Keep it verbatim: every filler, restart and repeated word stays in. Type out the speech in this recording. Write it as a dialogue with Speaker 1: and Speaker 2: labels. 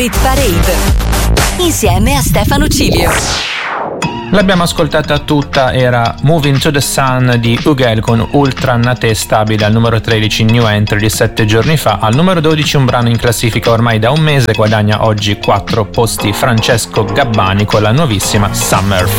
Speaker 1: Hit Parade insieme a Stefano Cilio.
Speaker 2: L'abbiamo ascoltata tutta, era Moving to the Sun di Ugel con Ultra Nate Stabile al numero tredici, New Entry di sette giorni fa. Al numero dodici un brano in classifica ormai da un mese, guadagna oggi quattro posti Francesco Gabbani con la nuovissima Summer